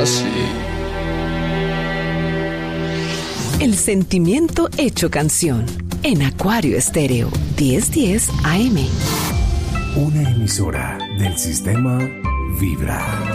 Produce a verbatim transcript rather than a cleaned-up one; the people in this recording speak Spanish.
así. El sentimiento hecho canción. En Acuario Estéreo, diez diez A M. Una emisora del sistema Vibra.